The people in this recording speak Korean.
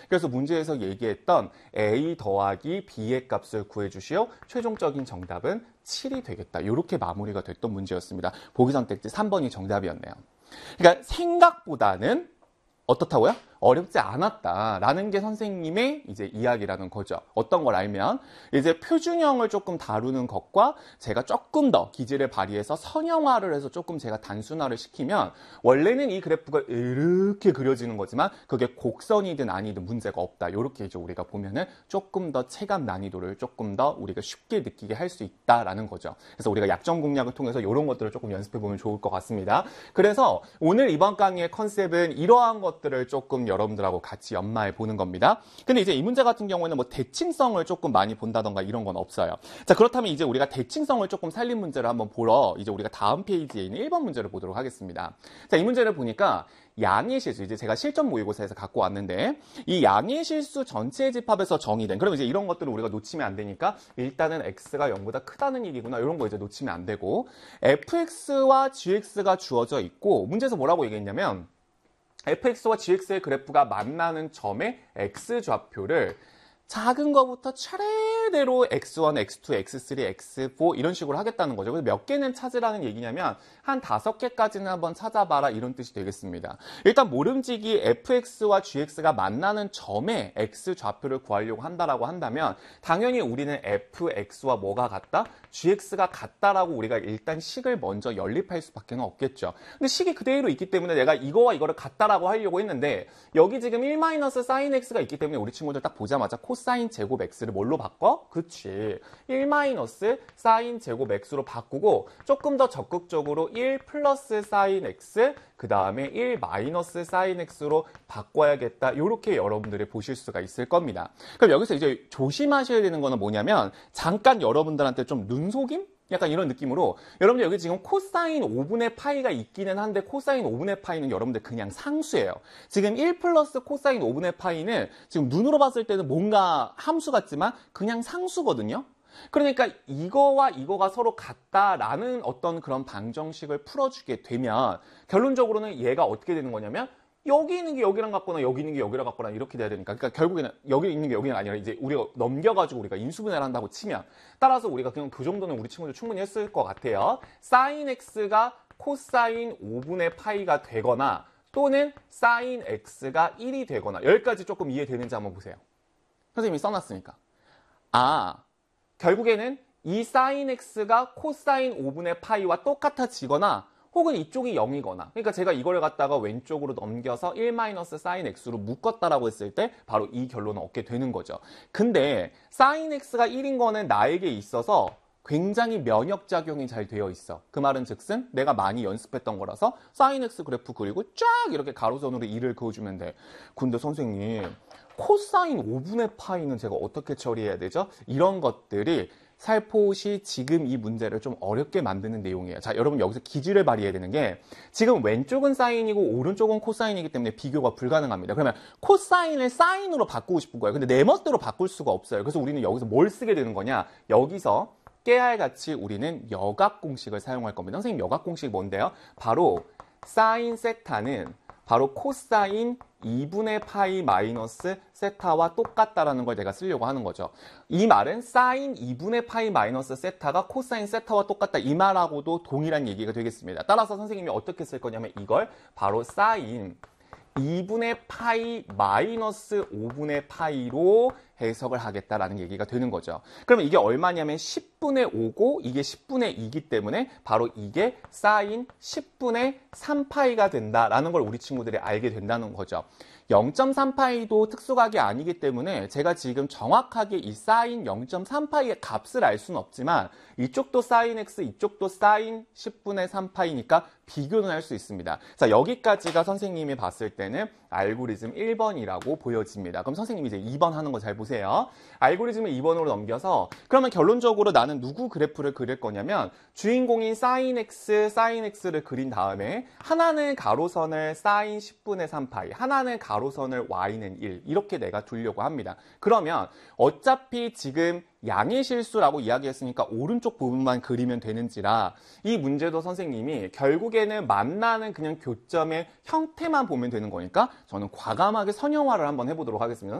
그래서 문제에서 얘기했던 a 더하기 b의 값을 구해주시오. 최종적인 정답은 7이 되겠다. 이렇게 마무리가 됐던 문제였습니다. 보기 선택지 3번이 정답이었네요. 그러니까 생각보다는 어떻다고요? 어렵지 않았다라는 게 선생님의 이제 이야기라는 거죠. 어떤 걸 알면 이제 표준형을 조금 다루는 것과 제가 조금 더 기질을 발휘해서 선형화를 해서 조금 제가 단순화를 시키면 원래는 이 그래프가 이렇게 그려지는 거지만 그게 곡선이든 아니든 문제가 없다. 이렇게 이제 우리가 보면은 조금 더 체감 난이도를 조금 더 우리가 쉽게 느끼게 할 수 있다라는 거죠. 그래서 우리가 약점 공략을 통해서 이런 것들을 조금 연습해 보면 좋을 것 같습니다. 그래서 오늘 이번 강의의 컨셉은 이러한 것들을 조금 여러분들하고 같이 연마해 보는 겁니다. 근데 이제 이 문제 같은 경우에는 뭐 대칭성을 조금 많이 본다던가 이런 건 없어요. 자, 그렇다면 이제 우리가 대칭성을 조금 살린 문제를 한번 보러 이제 우리가 다음 페이지에 있는 1번 문제를 보도록 하겠습니다. 자, 이 문제를 보니까 양의 실수, 이제 제가 실전 모의고사에서 갖고 왔는데 이 양의 실수 전체의 집합에서 정의된, 그럼 이제 이런 것들을 우리가 놓치면 안 되니까 일단은 x가 0보다 크다는 얘기구나, 이런 거 이제 놓치면 안 되고, fx와 gx가 주어져 있고 문제에서 뭐라고 얘기했냐면 fx와 gx의 그래프가 만나는 점의 x좌표를 작은 거부터 차례대로 x1, x2, x3, x4 이런 식으로 하겠다는 거죠. 그래서 몇 개는 찾으라는 얘기냐면 한 5개까지는 한번 찾아봐라 이런 뜻이 되겠습니다. 일단 모름지기 fx와 gx가 만나는 점의 x좌표를 구하려고 한다라고 한다면 당연히 우리는 fx와 뭐가 같다? gx가 같다라고 우리가 일단 식을 먼저 연립할 수밖에 없겠죠. 근데 식이 그대로 있기 때문에 내가 이거와 이거를 같다라고 하려고 했는데 여기 지금 1-sin x가 있기 때문에 우리 친구들 딱 보자마자 코사인 제곱 x를 뭘로 바꿔? 그치. 1-sin 제곱 x로 바꾸고 조금 더 적극적으로 1 플러스 sin x 그 다음에 1 마이너스 sin x로 바꿔야겠다. 이렇게 여러분들이 보실 수가 있을 겁니다. 그럼 여기서 이제 조심하셔야 되는 거는 뭐냐면 잠깐 여러분들한테 좀 눈속임? 약간 이런 느낌으로 여러분들 여기 지금 코사인 5분의 파이가 있기는 한데 코사인 5분의 파이는 여러분들 그냥 상수예요. 지금 1 플러스 코사인 5분의 파이는 지금 눈으로 봤을 때는 뭔가 함수 같지만 그냥 상수거든요. 그러니까 이거와 이거가 서로 같다라는 어떤 그런 방정식을 풀어주게 되면 결론적으로는 얘가 어떻게 되는 거냐면 여기 있는 게 여기랑 같거나 여기 있는 게 여기랑 같거나 이렇게 돼야 되니까 그러니까 결국에는 여기 있는 게 여기는 아니라 이제 우리가 넘겨가지고 우리가 인수분해를 한다고 치면 따라서 우리가 그냥 그 정도는 우리 친구들 충분히 했을 것 같아요. sin x가 코사인 5분의 파이가 되거나 또는 sin x가 1이 되거나 여기까지 조금 이해되는지 한번 보세요. 선생님이 써놨으니까. 결국에는 이 sin x가 코사인 5분의 파이와 똑같아지거나 혹은 이쪽이 0이거나 그러니까 제가 이걸 갖다가 왼쪽으로 넘겨서 1-sin x로 묶었다라고 했을 때 바로 이 결론을 얻게 되는 거죠. 근데 sin x가 1인 거는 나에게 있어서 굉장히 면역작용이 잘 되어 있어. 그 말은 즉슨 내가 많이 연습했던 거라서 sin x 그래프 그리고 쫙 이렇게 가로선으로 1을 그어주면 돼. 근데 선생님 코사인 5분의 파이는 제가 어떻게 처리해야 되죠? 이런 것들이 살포시 지금 이 문제를 좀 어렵게 만드는 내용이에요. 자, 여러분 여기서 기질을 발휘해야 되는 게 지금 왼쪽은 사인이고 오른쪽은 코사인이기 때문에 비교가 불가능합니다. 그러면 코사인을 사인으로 바꾸고 싶은 거예요. 근데 내 멋대로 바꿀 수가 없어요. 그래서 우리는 여기서 뭘 쓰게 되는 거냐? 여기서 깨알같이 우리는 여각 공식을 사용할 겁니다. 선생님 여각 공식이 뭔데요? 바로 사인 세타는 바로 코사인 2분의 파이 마이너스 세타와 똑같다라는 걸 내가 쓰려고 하는 거죠. 이 말은 사인 2분의 파이 마이너스 세타가 코사인 세타와 똑같다. 이 말하고도 동일한 얘기가 되겠습니다. 따라서 선생님이 어떻게 쓸 거냐면 이걸 바로 사인 2분의 파이 마이너스 5분의 파이로 해석을 하겠다라는 얘기가 되는 거죠. 그러면 이게 얼마냐면 10분의 5고 이게 10분의 2이기 때문에 바로 이게 사인 10분의 3파이가 된다라는 걸 우리 친구들이 알게 된다는 거죠. 0.3파이도 특수각이 아니기 때문에 제가 지금 정확하게 이 사인 0.3파이의 값을 알 수는 없지만 이쪽도 사인 x, 이쪽도 사인 10분의 3파이니까 비교는 할 수 있습니다. 자, 여기까지가 선생님이 봤을 때는 알고리즘 1번이라고 보여집니다. 그럼 선생님이 이제 2번 하는 거 잘 보세요. 알고리즘을 2번으로 넘겨서 그러면 결론적으로 나는 누구 그래프를 그릴 거냐면 주인공인 사인 x를 그린 다음에 하나는 가로선을 사인 10분의 3파이, 하나는 가로선을 y는 1 이렇게 내가 두려고 합니다. 그러면 어차피 지금 양의 실수라고 이야기했으니까 오른쪽 부분만 그리면 되는지라 이 문제도 선생님이 결국에는 만나는 그냥 교점의 형태만 보면 되는 거니까 저는 과감하게 선형화를 한번 해보도록 하겠습니다.